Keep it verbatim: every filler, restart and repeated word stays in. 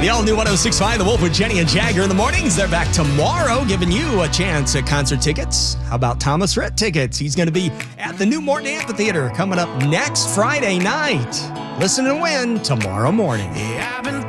The all-new one oh six point five, The Wolf with Jenny and Jagger in the mornings. They're back tomorrow, giving you a chance at concert tickets. How about Thomas Rhett tickets? He's going to be at the New Morton Amphitheater coming up next Friday night. Listen and win tomorrow morning. Yeah, I've been